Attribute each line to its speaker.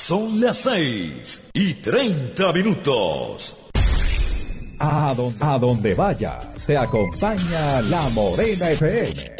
Speaker 1: Son las 6:30.
Speaker 2: A donde vayas, te acompaña La Morena FM.